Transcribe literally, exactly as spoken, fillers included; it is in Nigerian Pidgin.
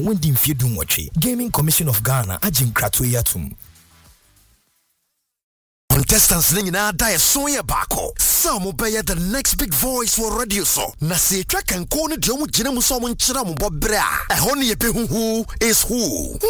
when the Infidun Watch Gaming Commission of Ghana Ajin Kratoyatum. Contestants nina die soya bako. Some obey the next big voice for radio so. Na se track and corner jomu jina muso mun chira mu bobra. E honi ye pe who is who.